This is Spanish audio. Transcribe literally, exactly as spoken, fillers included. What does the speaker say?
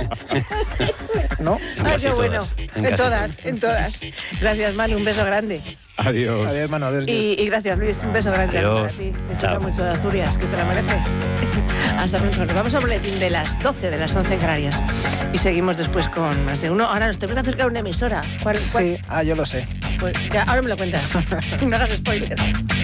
¿No? Ah, qué bueno. En todas, en todas. Gracias, Manu, un beso grande. Adiós. Adiós, hermano. Adiós. Y, y gracias, Luis, un beso grande Adiós. para ti. Me toca Chao. mucho de Asturias, que te la mereces. Hasta pronto. Nos vamos al boletín de las doce, de las once en Canarias. Y seguimos después con más de uno. Ahora nos tenemos que acercar a una emisora. ¿Cuál, cuál? Sí, ah, yo lo sé. Pues ya, ahora me lo cuentas. No hagas spoiler.